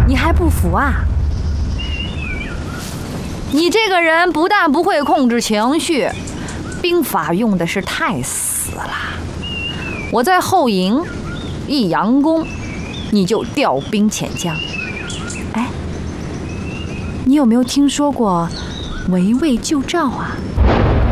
你还不服啊？你这个人不但不会控制情绪，兵法用的是太死了。我在后营一佯攻，你就调兵遣将。哎，你有没有听说过围魏救赵啊？